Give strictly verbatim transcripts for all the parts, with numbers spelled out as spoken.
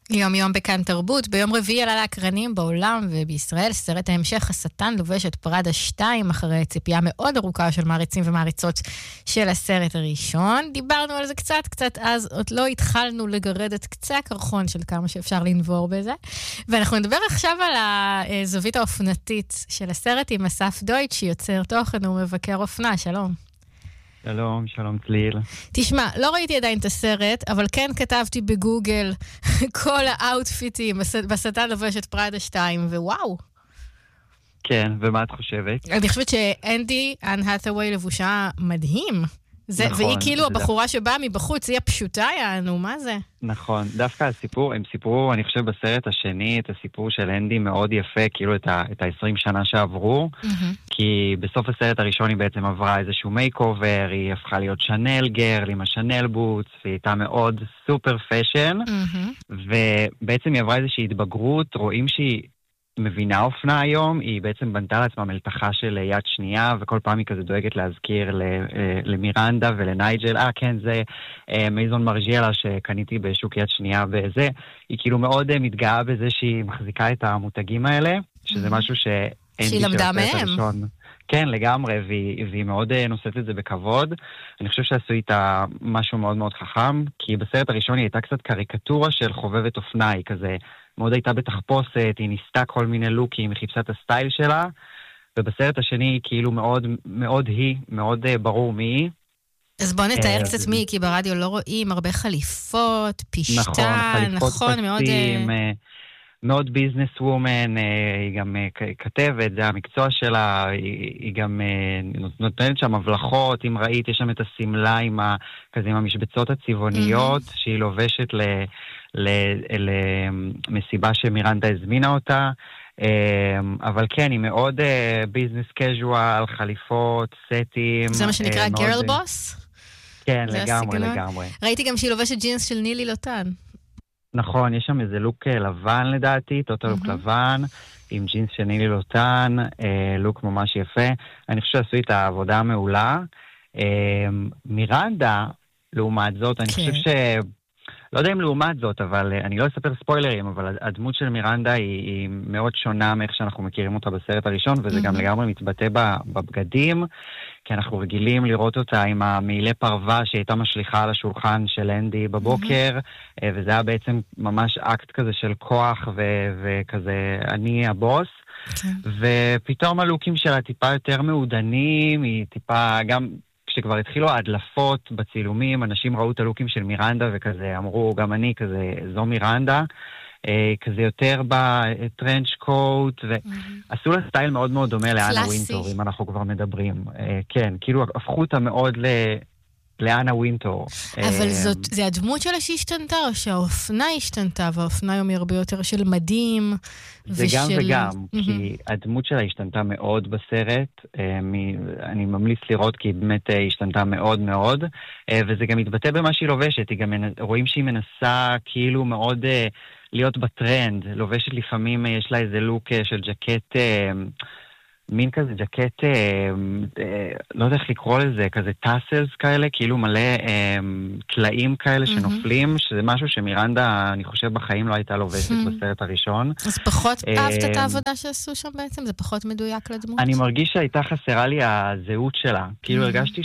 יום יום בכאן תרבות, ביום רביעי עלה להקרנים בעולם ובישראל, סרט ההמשך השטן לובש את פרדה שתיים, אחרי ציפייה מאוד ארוכה של מעריצים ומעריצות של הסרט הראשון. דיברנו על זה קצת, קצת אז עוד לא התחלנו לגרד את קצה הקרחון של כמה שאפשר לנבור בזה. ואנחנו נדבר עכשיו על הזווית האופנתית של הסרט עם אסף דויטש, שיוצר תוכן ומבקר אופנה. שלום. שלום, שלום צליל. תשמע, לא ראיתי עדיין את הסרט, אבל כן כתבתי בגוגל כל האוטפיטים בשטן לובש את פרדה שתיים, ווואו. כן, ומה את חושבת? אני חושבת שאנדי, אן האת'ווי לבושה מדהים. זה, נכון, והיא כאילו זה הבחורה דווקא... שבאה מבחוץ, היא הפשוטה יענו, מה זה? נכון, דווקא הסיפור, הם סיפרו, אני חושב בסרט השני, את הסיפור של אנדי מאוד יפה, כאילו את ה-עשרים שנה שעברו, mm-hmm. כי בסוף הסרט הראשון היא בעצם עברה איזשהו מייק-אובר, היא הפכה להיות שנל גרל עם השנל בוטס, והיא הייתה מאוד סופר פשן, mm-hmm. ובעצם היא עברה איזושהי התבגרות, רואים שהיא מבינה אופנה היום, היא בעצם בנתה לעצמה מלתחה של יד שנייה, וכל פעם היא כזה דואגת להזכיר למירנדה ולנייג'ל, אה כן, זה מייזון מרג'יאלה שקניתי בשוק יד שנייה וזה, היא כאילו מאוד מתגאה בזה שהיא מחזיקה את המותגים האלה, שזה משהו שאין שהיא למדה מהם. כן, לגמרי, והיא, והיא מאוד נושאת את זה בכבוד. אני חושב שעשו איתה משהו מאוד מאוד חכם, כי בסרט הראשון היא הייתה קצת קריקטורה של חובבת אופנה, היא כזה מאוד הייתה בתחפושת, היא ניסתה כל מיני לוקים, היא חיפשה את הסטייל שלה, ובסרט השני היא כאילו מאוד, מאוד היא, מאוד ברור מי היא. אז בוא נתאר קצת מי, כי ברדיו לא רואים הרבה חליפות, פשטה, נכון, חליפות נכון, מאוד... פסים, מאוד ביזנס וומן, היא גם כתבת, זה המקצוע שלה, היא, היא גם נותנת שם הבלחות, אם ראית, יש שם את הסמלה עם, ה, כזה, עם המשבצות הצבעוניות, mm-hmm. שהיא לובשת ל, ל, למסיבה שמירנדה הזמינה אותה, אבל כן, היא מאוד ביזנס קז'ואל, חליפות, סטים. זה מה שנקרא גרל בוס? כן, לגמרי, לגמרי. ראיתי גם שהיא לובשת ג'ינס של נילי לוטן. נכון, יש שם איזה לוק לבן לדעתי, טוטל לוק לבן, עם ג'ינס של נילי לוטן, לוק ממש יפה. אני חושב שעשו את העבודה המעולה. מירנדה, לעומת זאת, אני חושב ש... לא יודע אם לעומת זאת, אבל אני לא אספר ספוילרים, אבל הדמות של מירנדה היא, היא מאוד שונה מאיך שאנחנו מכירים אותה בסרט הראשון, וזה גם לגמרי מתבטא בבגדים, כי אנחנו רגילים לראות אותה עם המעילי פרווה שהייתה משליחה על השולחן של אנדי בבוקר, וזה היה בעצם ממש אקט כזה של כוח ו- וכזה אני הבוס, ופתאום הלוקים שלה טיפה יותר מעודנים, היא טיפה גם... כשכבר התחילו ההדלפות בצילומים, אנשים ראו את הלוקים של מירנדה וכזה, אמרו, גם אני כזה, זו מירנדה, אה, כזה יותר בטרנץ' קוט, ועשו לה סטייל מאוד מאוד דומה לאנה ווינטור, אם אנחנו כבר מדברים. אה, כן, כאילו הפכו אותה מאוד ל... לאנה ווינטור. אבל זאת, זה הדמות שלה שהשתנתה, או שהאופנה השתנתה, והאופנה היום היא הרבה יותר של מדים. זה ושל... גם וגם, mm-hmm. כי הדמות שלה השתנתה מאוד בסרט, אני ממליץ לראות כי היא באמת השתנתה מאוד מאוד, וזה גם מתבטא במה שהיא לובשת, היא גם רואים שהיא מנסה כאילו מאוד להיות בטרנד, לובשת לפעמים, יש לה איזה לוק של ג'קט... מין כזה ג'קט, אה, אה, לא יודע איך לקרוא לזה, כזה טאסלס כאלה, כאילו מלא אה, תלאים כאלה שנופלים, שזה משהו שמירנדה, אני חושב, בחיים לא הייתה לובשת בסרט הראשון. אז פחות אהבת את העבודה שעשו שם בעצם? זה פחות מדויק לדמות? אני מרגיש שהייתה חסרה לי הזהות שלה. כאילו הרגשתי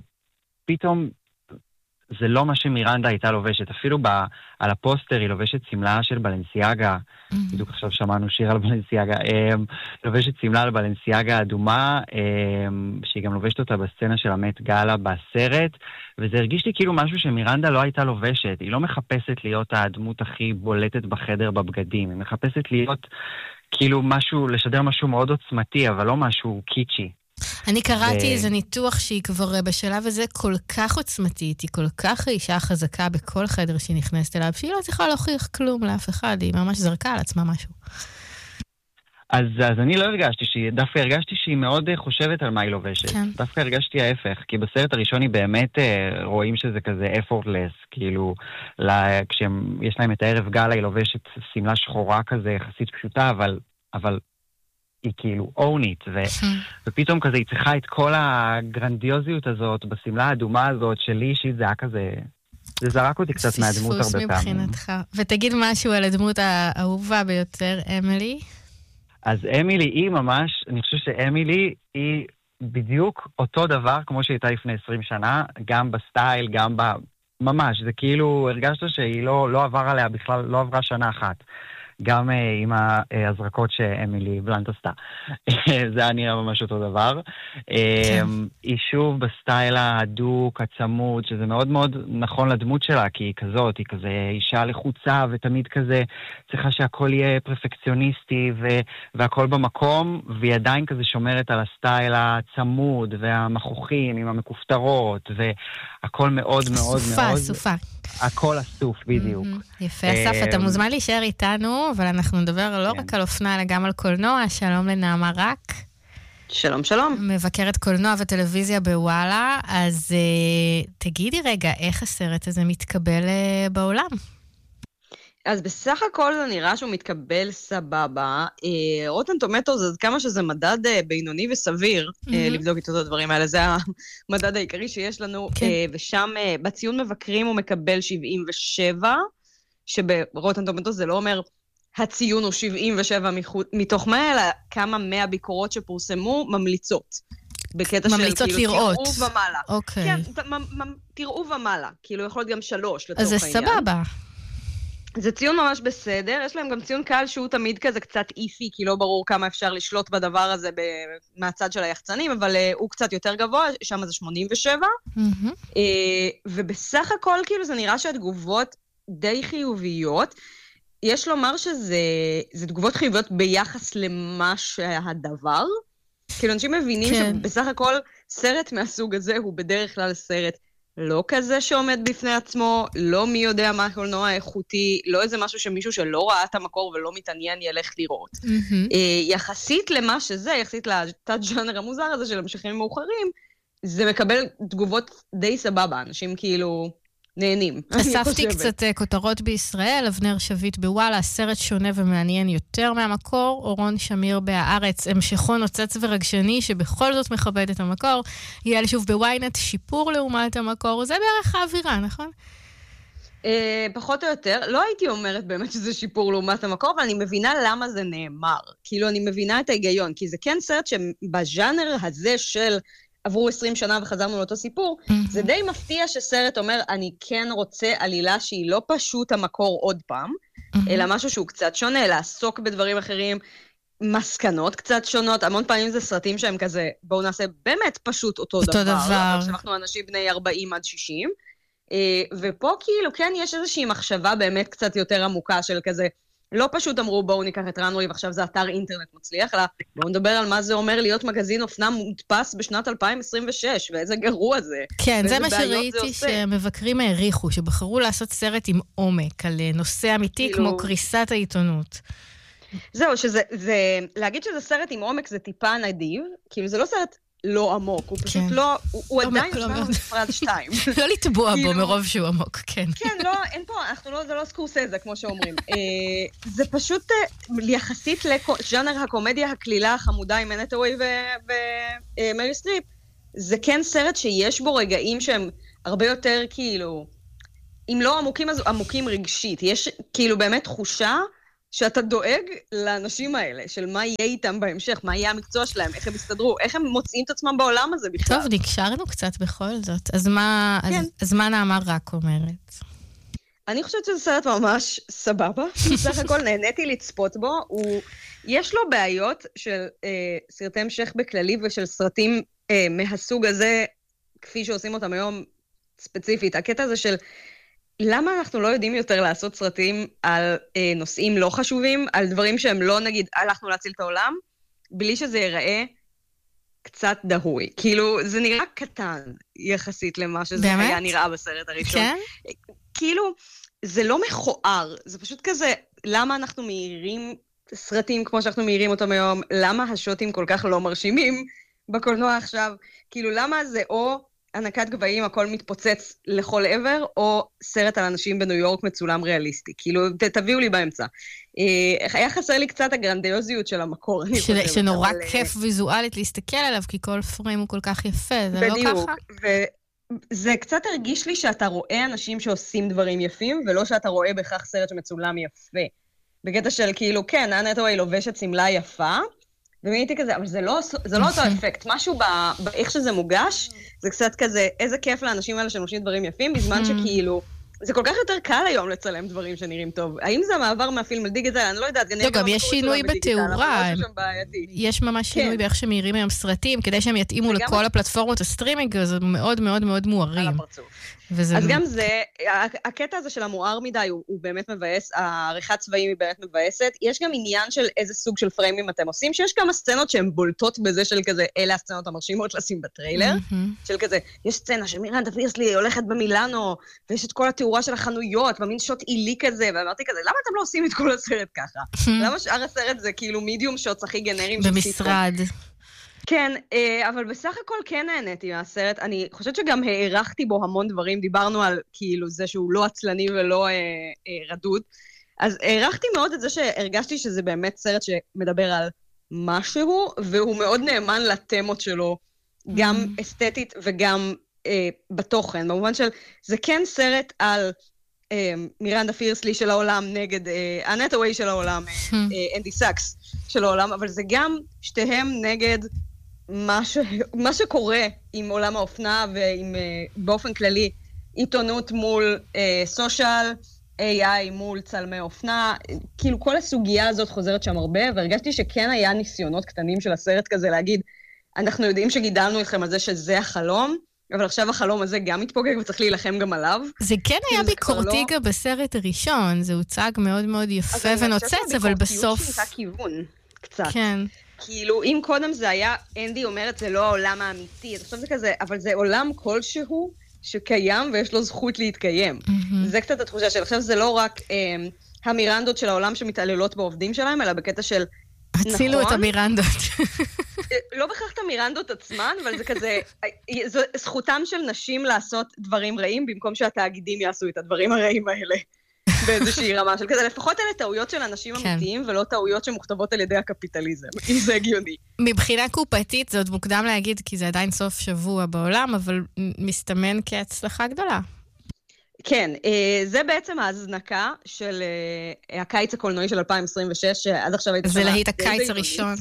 שפתאום זה לא מה שמירנדה הייתה לובשת. אפילו ב, על הפוסטר היא לובשת סמלה של בלנסיאגה. בדיוק עכשיו שמענו שיר על בלנסיאגה. לובשת סמלה על בלנסיאגה אדומה, שהיא גם לובשת אותה בסצנה של המט גאלה בסרט, וזה הרגיש לי כאילו משהו שמירנדה לא הייתה לובשת. היא לא מחפשת להיות הדמות הכי בולטת בחדר בבגדים. היא מחפשת להיות כאילו משהו, לשדר משהו מאוד עוצמתי, אבל לא משהו קיצ'י. אני קראתי איזה ניתוח שהיא כבר בשלב הזה כל כך עוצמתית, היא כל כך אישה חזקה בכל חדר שהיא נכנסת אליו, שהיא לא צריכה להוכיח כלום לאף אחד, היא ממש זרקה על עצמה משהו. אז, אז אני לא הרגשתי שהיא, דווקא הרגשתי שהיא מאוד חושבת על מה היא לובשת. כן. דווקא הרגשתי ההפך, כי בסרט הראשון היא באמת רואים שזה כזה effortless, כאילו, לה, כשיש להם את הערב גלה, היא לובשת סמלה שחורה כזה, יחסית פשוטה, אבל, אבל היא כאילו אונית, ו... ופתאום כזה היא צריכה את כל הגרנדיוזיות הזאת, בסמלה האדומה הזאת, שלי אישית זה היה כזה... זה זרק אותי קצת מהדמות הרבה פעמים. פספוס מבחינתך. ותגיד משהו על הדמות האהובה ביותר, אמילי. אז אמילי היא ממש, אני חושב שאמילי היא בדיוק אותו דבר כמו שהייתה לפני עשרים שנה, גם בסטייל, גם ב... ממש, זה כאילו, הרגשת שהיא לא, לא עבר עליה בכלל, לא עברה שנה אחת. גם uh, עם ההזרקות שאמילי בלנט עשתה. זה היה נראה ממש אותו דבר. כן. Um, היא שוב בסטייל הדוק, הצמוד, שזה מאוד מאוד נכון לדמות שלה, כי היא כזאת, היא כזה אישה לחוצה, ותמיד כזה צריכה שהכל יהיה פרפקציוניסטי, ו- והכל במקום, והיא עדיין כזה שומרת על הסטייל הצמוד, והמכוחים עם המכופתרות, והכל מאוד מאוד סופה, מאוד... סופה. הכל אסוף, בדיוק. יפה, אסף, אתה מוזמן להישאר איתנו, אבל אנחנו נדבר לא רק על אופנה, אלא גם על קולנוע. שלום לנעמה רק. שלום, שלום. מבקרת קולנוע וטלוויזיה בוואלה, אז תגידי רגע, איך הסרט הזה מתקבל בעולם? אז בסך הכל זה נראה שהוא מתקבל סבבה. רוטן טומטו, זה כמה שזה מדד בינוני וסביר, לבדוק את אותו הדברים האלה, זה המדד העיקרי שיש לנו, ושם בציון מבקרים הוא מקבל שבעים ושבע, שברוטן טומטו זה לא אומר הציון הוא שבעים ושבע מתוך מאה, אלא כמה מאה ביקורות שפורסמו ממליצות. בקטע של כאילו תראו ומעלה. אוקיי. כן, תראו ומעלה, כאילו יכול להיות גם שלוש לצורך העניין. אז זה סבבה. זה ציון ממש בסדר, יש להם גם ציון קהל שהוא תמיד כזה קצת איפי, כי לא ברור כמה אפשר לשלוט בדבר הזה מהצד של היחצנים, אבל uh, הוא קצת יותר גבוה, שם זה שמונים ושבע, mm-hmm. uh, ובסך הכל כאילו זה נראה שהתגובות די חיוביות, יש לומר שזה תגובות חיוביות ביחס למה שהדבר, כאילו אנשים מבינים כן. שבסך הכל סרט מהסוג הזה הוא בדרך כלל סרט, לא כזה שעומד בפני עצמו, לא מי יודע מה הקולנוע האיכותי, לא איזה משהו שמישהו שלא ראה את המקור ולא מתעניין ילך לראות. Mm-hmm. יחסית למה שזה, יחסית לתת ז'אנר המוזר הזה של המשכים מאוחרים, זה מקבל תגובות די סבבה, אנשים כאילו נהנים. חשפתי קצת כותרות בישראל, אבנר שביט בוואלה, הסרט שונה ומעניין יותר מהמקור, אורון שמיר בהארץ, המשכו נוצץ ורגשני שבכל זאת מכבד את המקור, יהיה שוב בוויינט שיפור לעומת המקור, זה בערך האווירה, נכון? פחות או יותר, לא הייתי אומרת באמת שזה שיפור לעומת המקור, אבל אני מבינה למה זה נאמר, כאילו אני מבינה את ההיגיון, כי זה כן סרט שבז'אנר הזה של עברו עשרים שנה וחזרנו לאותו סיפור, mm-hmm. זה די מפתיע שסרט אומר, אני כן רוצה עלילה שהיא לא פשוט המקור עוד פעם, mm-hmm. אלא משהו שהוא קצת שונה, לעסוק בדברים אחרים, מסקנות קצת שונות, המון פעמים זה סרטים שהם כזה, בואו נעשה באמת פשוט אותו, אותו דבר, דבר. שאנחנו אנשים בני ארבעים עד שישים, ופה כאילו כן יש איזושהי מחשבה באמת קצת יותר עמוקה של כזה, לא פשוט אמרו בואו ניקח את רנווי ועכשיו זה אתר אינטרנט מצליח, אלא בואו נדבר על מה זה אומר להיות מגזין אופנה מודפס בשנת אלפיים עשרים ושש, ואיזה גרוע זה. כן, זה מה שראיתי שמבקרים העריכו, שבחרו לעשות סרט עם עומק, על נושא אמיתי כמו קריסת העיתונות. זהו, שזה, זה, להגיד שזה סרט עם עומק זה טיפה נדיב, כאילו זה לא סרט לא עמוק, הוא פשוט לא, הוא עדיין נשמע נפרד שתיים. לא לטבוע בו מרוב שהוא עמוק, כן. כן, לא, אין פה, אנחנו לא, זה לא סקורסזה, כמו שאומרים. זה פשוט יחסית לז'אנר הקומדיה הכלילה החמודה עם אן הטווי ומרי סטריפ, זה כן סרט שיש בו רגעים שהם הרבה יותר כאילו, אם לא עמוקים, אז עמוקים רגשית. יש כאילו באמת תחושה שאתה דואג לאנשים האלה, של מה יהיה איתם בהמשך, מה יהיה המקצוע שלהם, איך הם יסתדרו, איך הם מוצאים את עצמם בעולם הזה בכלל. טוב, נקשרנו קצת בכל זאת. אז מה, כן. אז, אז מה נעמה רק אומרת? אני חושבת שזה סרט ממש סבבה. בסך הכל נהניתי לצפות בו. הוא, יש לו בעיות של אה, סרטי המשך בכללי, ושל סרטים אה, מהסוג הזה, כפי שעושים אותם היום ספציפית. הקטע הזה של למה אנחנו לא יודעים יותר לעשות סרטים על אה, נושאים לא חשובים, על דברים שהם לא, נגיד, הלכנו להציל את העולם, בלי שזה ייראה קצת דהוי. כאילו, זה נראה קטן יחסית למה שזה באמת? היה נראה בסרט הראשון. כן? כאילו, זה לא מכוער, זה פשוט כזה, למה אנחנו מהירים סרטים כמו שאנחנו מהירים אותם היום, למה השוטים כל כך לא מרשימים בקולנוע עכשיו, כאילו, למה זה או ענקת גבהים, הכל מתפוצץ לכל עבר, או סרט על אנשים בניו יורק מצולם ריאליסטי. כאילו, ת, תביאו לי באמצע. אה, היה חסר לי קצת הגרנדיוזיות של המקור. אני של, חושבת, שנורא אבל כיף ויזואלית להסתכל עליו, כי כל פריים הוא כל כך יפה, זה בדיוק, לא ככה? ו- זה קצת הרגיש לי שאתה רואה אנשים שעושים דברים יפים, ולא שאתה רואה בכך סרט שמצולם יפה. בקטע של כאילו, כן, אנה הטווי לובשת סמלה יפה, ומייתי כזה, אבל זה לא, זה לא אותו אפקט. משהו באיך שזה מוגש, זה קצת כזה, איזה כיף לאנשים האלה שנושאים דברים יפים, בזמן שכאילו, זה כל כך יותר קל היום לצלם דברים שנראים טוב. האם זה המעבר מהפילם לדיגיטל? אני לא יודעת. גם יש שינוי בתאורה. יש ממש שינוי באיך שמאירים היום סרטים, כדי שהם יתאימו לכל הפלטפורמות הסטרימינג, זה מאוד מאוד מאוד מוארים. אז גם זה, הקטע הזה של המואר מדי, הוא באמת מבאס, העריכת צבעים היא באמת מבאסת. יש גם עניין של איזה סוג של פריימים אתם עושים, שיש כמה סצנות שהן בולטות בזה של כזה, אלה הסצנות המרשימות לשים בטריילר, של כזה, יש סצנה שמירנדה פירסלי הולכת במילאנו, ויש את כל התאורה של החנויות, במין שוט עילי כזה, ואמרתי כזה, למה אתם לא עושים את כל הסרט ככה? למה שאר הסרט זה כאילו מידיום שוטס הכי גנריים של סיטקום? במשרד. כן, אבל בסך הכל כן נהניתי מהסרט. אני חושבת שגם הערכתי בו המון דברים. דיברנו על כאילו זה שהוא לא עצלני ולא אה, אה, רדוד. אז הערכתי מאוד את זה שהרגשתי שזה באמת סרט שמדבר על משהו, והוא מאוד נאמן לתמות שלו, גם mm-hmm. אסתטית וגם אה, בתוכן. במובן של, זה כן סרט על אה, מירנדה פירסלי של העולם נגד אה, אנה הטווי של העולם, mm-hmm. אה, אנדי סאקס של העולם, אבל זה גם שתיהם נגד מה, ש... מה שקורה עם עולם האופנה ועם, באופן כללי, עיתונות מול אה, סושיאל, איי איי מול צלמי אופנה, כאילו כל הסוגיה הזאת חוזרת שם הרבה, והרגשתי שכן היה ניסיונות קטנים של הסרט כזה להגיד, אנחנו יודעים שגידלנו אתכם על זה שזה החלום, אבל עכשיו החלום הזה גם מתפוגג וצריך להילחם גם עליו. זה כן היה ביקורתי גם בסרט הראשון, זה הוצג מאוד מאוד יפה ונוצץ, אבל בסוף... שינתה כיוון, קצת. כן. כאילו, אם קודם זה היה, אנדי אומרת, זה לא העולם האמיתי, אז עכשיו זה כזה, אבל זה עולם כלשהו שקיים ויש לו זכות להתקיים. Mm-hmm. זה קצת התחושה של, עכשיו זה לא רק אה, המירנדות של העולם שמתעללות בעובדים שלהם, אלא בקטע של, הצילו נכון, את המירנדות. לא בכך את המירנדות עצמן, אבל זה כזה, זו זכותם של נשים לעשות דברים רעים, במקום שהתאגידים יעשו את הדברים הרעים האלה. באיזושהי רמה של כזה, לפחות אלה טעויות של אנשים כן. אמיתיים, ולא טעויות שמוכתבות על ידי הקפיטליזם, אם זה הגיוני. מבחינה קופתית, זה עוד מוקדם להגיד, כי זה עדיין סוף שבוע בעולם, אבל מסתמן כהצלחה גדולה. כן, זה בעצם ההזנקה של הקיץ הקולנועי של אלפיים עשרים ושש, שעד עכשיו הייתה... זה להיט הקיץ הראשון.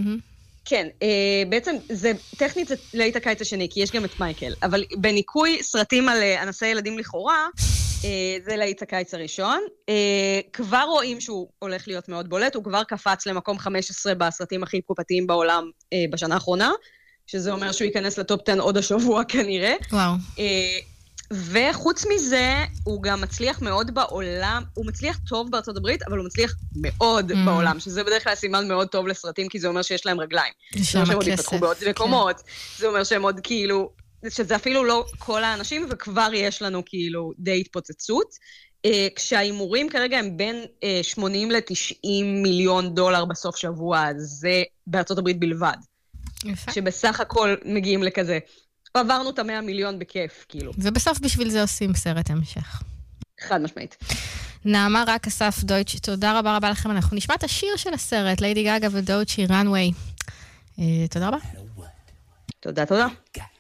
כן, בעצם זה טכנית זה להיט הקיץ השני, כי יש גם את מייקל, אבל בניקוי סרטים על אנסי ילדים לכאורה, זה להיט הקיץ הראשון. כבר רואים שהוא הולך להיות מאוד בולט, הוא כבר קפץ למקום חמש עשרה בסרטים הכי קופתיים בעולם בשנה האחרונה, שזה אומר שהוא ייכנס לטופ עשר עוד השבוע כנראה. וואו. וחוץ מזה, הוא גם מצליח מאוד בעולם, הוא מצליח טוב בארצות הברית, אבל הוא מצליח מאוד mm. בעולם, שזה בדרך כלל סימן מאוד טוב לסרטים, כי זה אומר שיש להם רגליים. זה אומר שהם עוד יפתחו בעוד מקומות, כן. זה אומר שהם עוד כאילו, שזה אפילו לא כל האנשים, וכבר יש לנו כאילו די התפוצצות, כשהאימורים כרגע הם בין שמונים לתשעים מיליון דולר בסוף שבוע, זה בארצות הברית בלבד. יפה. שבסך הכל מגיעים לכזה. עברנו את המאה מיליון בכיף, כאילו. ובסוף בשביל זה עושים סרט המשך. חד משמעית. נעמה רק אסף דויטש, תודה רבה רבה לכם. אנחנו נשמע את השיר של הסרט, ליידי גגה ודויטשי, runway. תודה רבה. תודה, תודה.